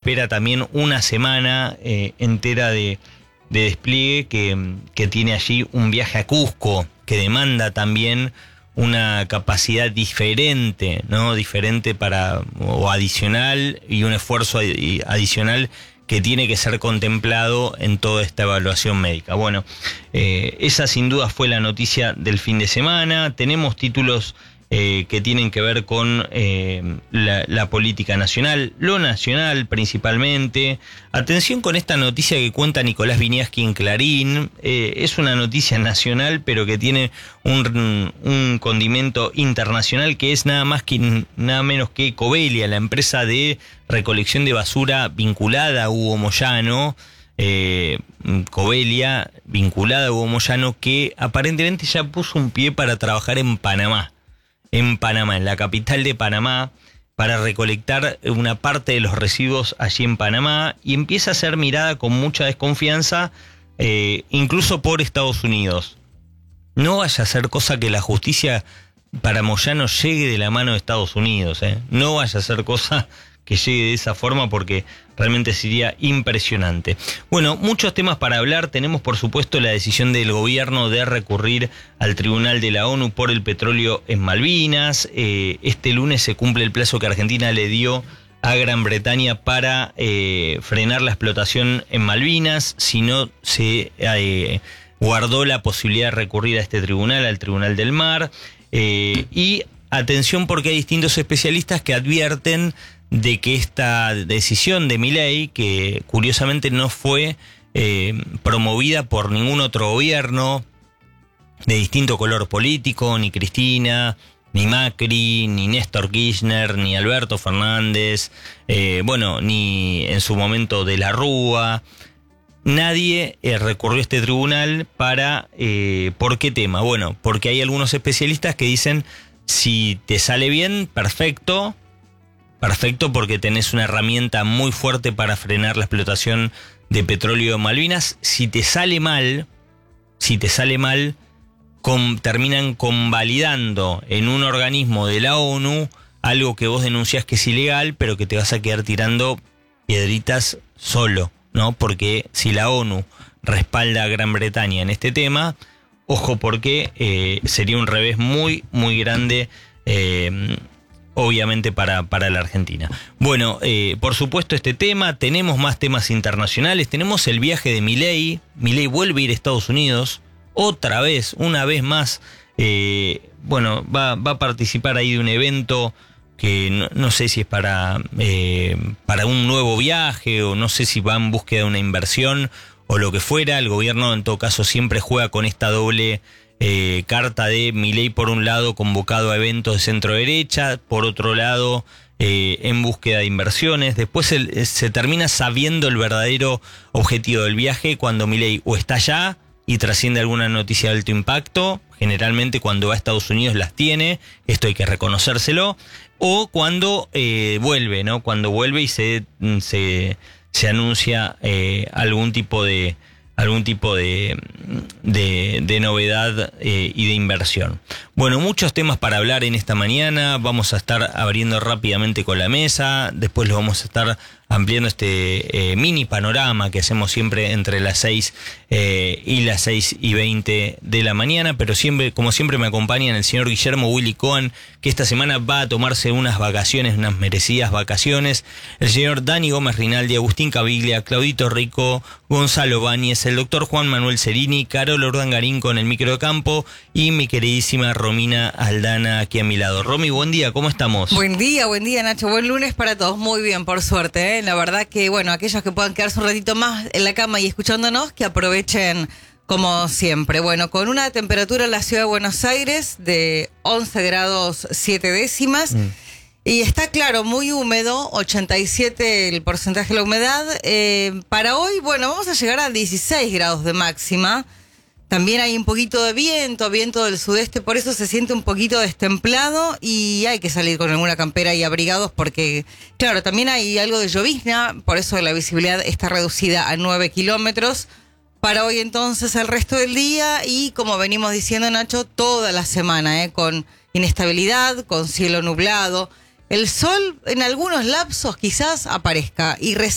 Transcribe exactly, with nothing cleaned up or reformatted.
espera también una semana eh, entera de, de despliegue que, que tiene allí un viaje a Cusco, que demanda también una capacidad diferente, ¿no? Diferente para, o adicional, y un esfuerzo adicional que tiene que ser contemplado en toda esta evaluación médica. Bueno, eh, esa sin duda fue la noticia del fin de semana. Tenemos títulos eh, que tienen que ver con eh, la, la política nacional, lo nacional principalmente. Atención con esta noticia que cuenta Nicolás Viñaski en Clarín. Eh, es una noticia nacional, pero que tiene un, un condimento internacional, que es nada más que nada menos que Covelia, la empresa de recolección de basura vinculada a Hugo Moyano. Eh, Covelia, vinculada a Hugo Moyano, que aparentemente ya puso un pie para trabajar en Panamá. En Panamá, en la capital de Panamá, para recolectar una parte de los residuos allí en Panamá, y empieza a ser mirada con mucha desconfianza, eh, incluso por Estados Unidos. No vaya a ser cosa que la justicia para Moyano llegue de la mano de Estados Unidos, ¿eh? No vaya a ser cosa que llegue de esa forma, porque realmente sería impresionante. Bueno, muchos temas para hablar. Tenemos, por supuesto, la decisión del gobierno de recurrir al Tribunal de la ONU por el petróleo en Malvinas. Eh, este lunes se cumple el plazo que Argentina le dio a Gran Bretaña para eh, frenar la explotación en Malvinas. Si no, se eh, guardó la posibilidad de recurrir a este tribunal, al Tribunal del Mar. Eh, y atención, porque hay distintos especialistas que advierten de que esta decisión de Milei, que curiosamente no fue eh, promovida por ningún otro gobierno de distinto color político, ni Cristina, ni Macri, ni Néstor Kirchner, ni Alberto Fernández, eh, bueno, ni en su momento de la Rúa, nadie eh, recurrió a este tribunal para... Eh, ¿por qué tema? Bueno, porque hay algunos especialistas que dicen, si te sale bien, perfecto, Perfecto, porque tenés una herramienta muy fuerte para frenar la explotación de petróleo en Malvinas. Si te sale mal, si te sale mal, con, terminan convalidando en un organismo de la ONU algo que vos denunciás que es ilegal, pero que te vas a quedar tirando piedritas solo, ¿no? Porque si la ONU respalda a Gran Bretaña en este tema, ojo, porque eh, sería un revés muy, muy grande, eh, obviamente para, para la Argentina. Bueno, eh, por supuesto este tema, tenemos más temas internacionales, tenemos el viaje de Milei. Milei vuelve a ir a Estados Unidos, otra vez, una vez más, eh, bueno, va, va a participar ahí de un evento que no, no sé si es para, eh, para un nuevo viaje, o no sé si va en búsqueda de una inversión o lo que fuera. El gobierno en todo caso siempre juega con esta doble Eh, carta de Milei, por un lado convocado a eventos de centro derecha, por otro lado eh, en búsqueda de inversiones. Después se, se termina sabiendo el verdadero objetivo del viaje cuando Milei o está allá y trasciende alguna noticia de alto impacto, generalmente cuando va a Estados Unidos las tiene, esto hay que reconocérselo, o cuando eh, vuelve, ¿no? Cuando vuelve y se, se, se anuncia eh, algún tipo de algún tipo de, de, de novedad eh, y de inversión. Bueno, muchos temas para hablar en esta mañana. Vamos a estar abriendo rápidamente con la mesa. Después lo vamos a estar ampliando este eh, mini panorama que hacemos siempre entre las seis eh, y las seis y veinte de la mañana. Pero siempre, como siempre, me acompañan el señor Guillermo Willy Cohen, que esta semana va a tomarse unas vacaciones, unas merecidas vacaciones. El señor Dani Gómez Rinaldi, Agustín Caviglia, Claudito Rico, Gonzalo Báñez, el doctor Juan Manuel Cerini, Carol Urdangarín con el micro de campo y mi queridísima Romina Aldana aquí a mi lado. Romy, buen día, ¿cómo estamos? Buen día, buen día, Nacho, buen lunes para todos. Muy bien, por suerte, ¿eh? La verdad que, bueno, aquellos que puedan quedarse un ratito más en la cama y escuchándonos, que aprovechen como siempre. Bueno, con una temperatura en la ciudad de Buenos Aires de once grados siete décimas. Mm. Y está claro, muy húmedo, ochenta y siete el porcentaje de la humedad. Eh, para hoy, bueno, vamos a llegar a dieciséis grados de máxima. También hay un poquito de viento, viento del sudeste, por eso se siente un poquito destemplado y hay que salir con alguna campera y abrigados porque, claro, también hay algo de llovizna, por eso la visibilidad está reducida a nueve kilómetros. Para hoy entonces el resto del día y, como venimos diciendo, Nacho, toda la semana, ¿eh? Con inestabilidad, con cielo nublado. El sol en algunos lapsos quizás aparezca y